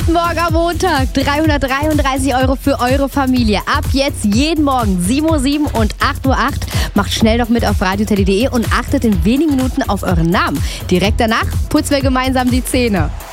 Guten Morgen am Montag. 333 € für eure Familie. Ab jetzt jeden Morgen 7:07 Uhr und 8:08 Uhr. Macht schnell noch mit auf radioteddy.de und achtet in wenigen Minuten auf euren Namen. Direkt danach putzen wir gemeinsam die Zähne.